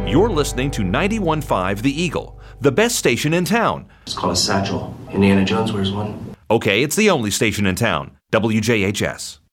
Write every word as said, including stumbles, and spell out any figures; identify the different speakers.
Speaker 1: You're listening to ninety-one point five The Eagle, the best station in town.
Speaker 2: It's called a satchel. Indiana Jones wears one.
Speaker 1: Okay, it's the only station in town. W J H S.